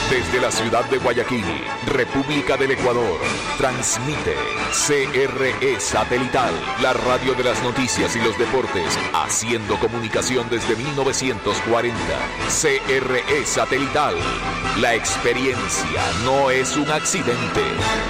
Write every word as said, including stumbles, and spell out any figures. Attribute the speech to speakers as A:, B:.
A: Desde la ciudad de Guayaquil, República del Ecuador, transmite C R E Satelital, la radio de las noticias y los deportes, haciendo comunicación desde mil novecientos cuarenta. C R E Satelital, la experiencia no es un accidente.